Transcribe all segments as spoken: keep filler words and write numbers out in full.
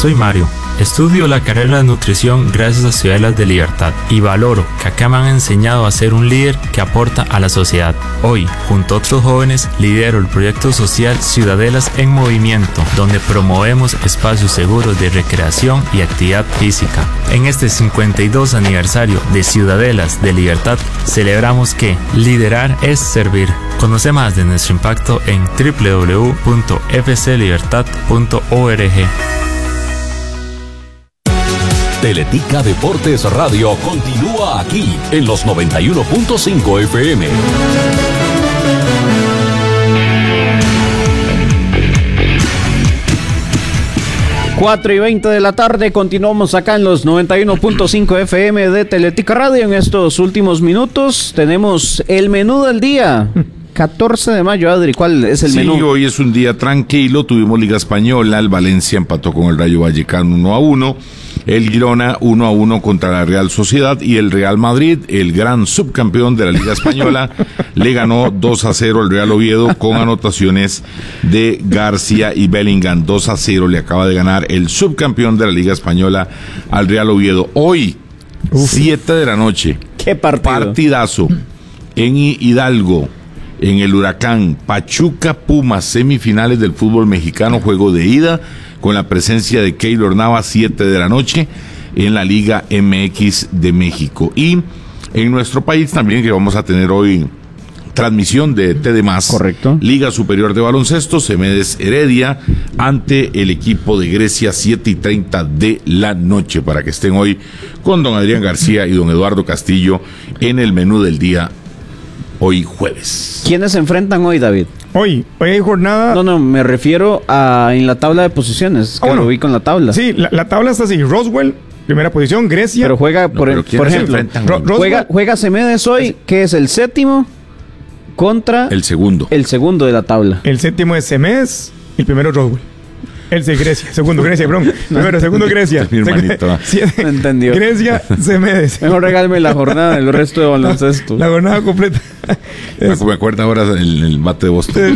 soy Mario. Estudio la carrera de nutrición gracias a Ciudadelas de Libertad y valoro que acá me han enseñado a ser un líder que aporta a la sociedad. Hoy, junto a otros jóvenes, lidero el proyecto social Ciudadelas en Movimiento, donde promovemos espacios seguros de recreación y actividad física. En este cincuenta y dos aniversario de Ciudadelas de Libertad, celebramos que liderar es servir. Conoce más de nuestro impacto en doble u doble u doble u punto f c libertad punto org. Teletica Deportes Radio continúa aquí en los noventa y uno punto cinco F M. cuatro y veinte de la tarde, continuamos acá en los noventa y uno punto cinco F M de Teletica Radio. En estos últimos minutos tenemos el menú del día. catorce de mayo, Adri, ¿cuál es el sí, menú? Sí, hoy es un día tranquilo, tuvimos Liga Española, el Valencia empató con el Rayo Vallecano uno a uno, el Girona uno a uno contra la Real Sociedad y el Real Madrid, el gran subcampeón de la Liga Española, le ganó dos a cero al Real Oviedo con anotaciones de García y Bellingham. Dos a cero le acaba de ganar el subcampeón de la Liga Española al Real Oviedo. Hoy, siete de la noche, ¿qué partido? Partidazo en Hidalgo. En el Huracán, Pachuca Pumas, semifinales del fútbol mexicano, juego de ida, con la presencia de Keylor Navas, siete de la noche, en la Liga M X de México. Y en nuestro país también, que vamos a tener hoy transmisión de T D más. Correcto. Liga Superior de Baloncesto, Semedes Heredia, ante el equipo de Grecia, siete y treinta de la noche, para que estén hoy con don Adrián García y don Eduardo Castillo en el menú del día. Hoy jueves. ¿Quiénes se enfrentan hoy, David? Hoy, hoy hay jornada... No, no, me refiero a en la tabla de posiciones, que oh, bueno. lo vi con la tabla. Sí, la, la tabla está así, Roswell, primera posición, Grecia... Pero juega, por, no, pero por ejemplo, Ro- juega, juega Semedes hoy, que es el séptimo, contra... El segundo. El segundo de la tabla. El séptimo es Semedes, el primero es Roswell. El de Grecia, segundo Grecia, perdón. Primero, segundo Grecia. Mi hermanito. Segu- Entendió. Grecia, Semedes. Mejor regálame la jornada del resto de baloncesto. La jornada completa. Es... Me acuerdo ahora el, el bate de Boston.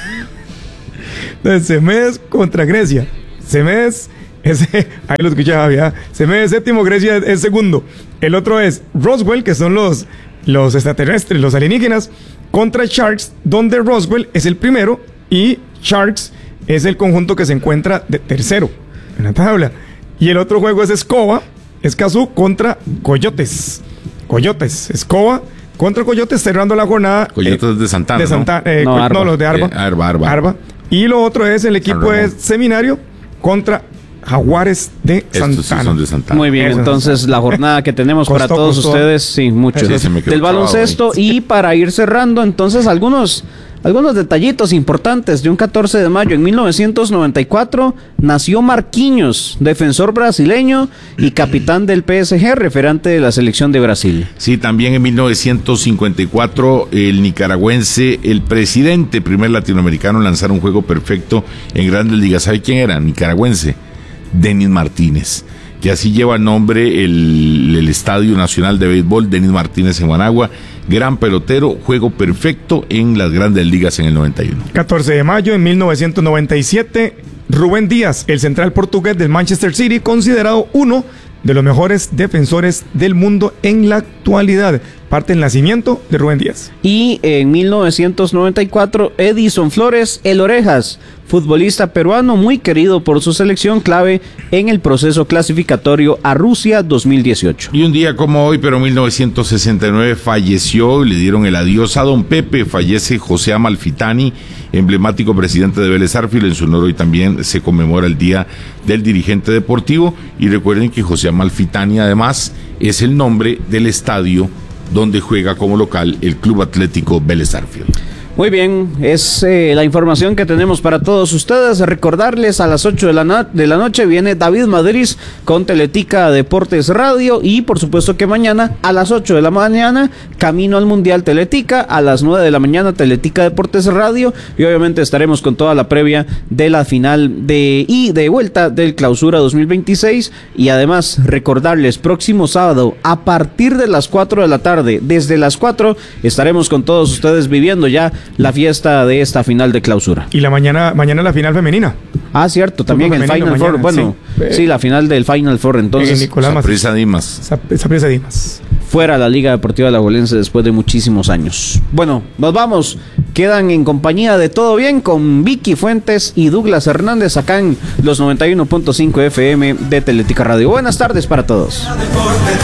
Entonces, Semedes contra Grecia. Semedes, ese, ahí lo escuchaba ya. Semedes séptimo, Grecia es segundo. El otro es Roswell, que son los, los extraterrestres, los alienígenas, contra Sharks, donde Roswell es el primero y Sharks es el conjunto que se encuentra de tercero en la tabla. Y el otro juego es Escoba, Escazú contra Coyotes. Coyotes, Escoba contra Coyotes, cerrando la jornada. Coyotes eh, de Santana, de Santa, ¿no? Eh, no, no, los de Arba. Eh, Arba, Arba. Arba. Y lo otro es el equipo de Seminario contra Jaguares de Santana. Estos sí son de Santana. Muy bien, Eso. entonces la jornada que tenemos Costó, para todos costó. ustedes, sí, mucho. Sí, se me quedó Del baloncesto. trabado, Y para ir cerrando, entonces, algunos... Algunos detallitos importantes de un catorce de mayo. En mil novecientos noventa y cuatro nació Marquinhos, defensor brasileño y capitán del P S G, referente de la selección de Brasil. Sí, también en mil novecientos cincuenta y cuatro el nicaragüense, el presidente primer latinoamericano en lanzar un juego perfecto en Grandes Ligas. ¿Sabe quién era? Nicaragüense, Denis Martínez, que así lleva nombre el, el Estadio Nacional de Béisbol, Denis Martínez en Managua. Gran pelotero, juego perfecto en las Grandes Ligas en el noventa y uno. catorce de mayo en mil novecientos noventa y siete, Rubén Díaz, el central portugués del Manchester City, considerado uno de los mejores defensores del mundo en la actualidad. Parte del nacimiento de Rubén Díaz. Y en mil novecientos noventa y cuatro, Edison Flores, el Orejas, futbolista peruano muy querido por su selección, clave en el proceso clasificatorio a Rusia dos mil dieciocho. Y un día como hoy, pero en mil novecientos sesenta y nueve, falleció y le dieron el adiós a don Pepe. Fallece José Amalfitani, emblemático presidente de Vélez Sarsfield. En su honor hoy también se conmemora el Día del Dirigente Deportivo. Y recuerden que José Amalfitani además es el nombre del estadio donde juega como local el Club Atlético Vélez Sarsfield. Muy bien, es eh, la información que tenemos para todos ustedes. Recordarles, a las ocho de la, no- de la noche viene David Madrid con Teletica Deportes Radio, y por supuesto que mañana a las ocho de la mañana camino al Mundial Teletica, a las nueve de la mañana Teletica Deportes Radio, y obviamente estaremos con toda la previa de la final de y de vuelta del Clausura dos mil veintiséis. Y además recordarles, próximo sábado a partir de las cuatro de la tarde, desde las cuatro estaremos con todos ustedes viviendo ya la fiesta de esta final de clausura. Y la mañana, mañana la final femenina. Ah, cierto, también el Final Four. Bueno, sí. sí, la final del Final Four. Entonces, eh, Nicolás Saprissa Dimas. Saprissa Dimas. Fuera la Liga Deportiva Alajuelense después de muchísimos años. Bueno, nos vamos. Quedan en compañía de Todo Bien con Vicky Fuentes y Douglas Hernández acá en los noventa y uno punto cinco F M de Teletica Radio. Buenas tardes para todos.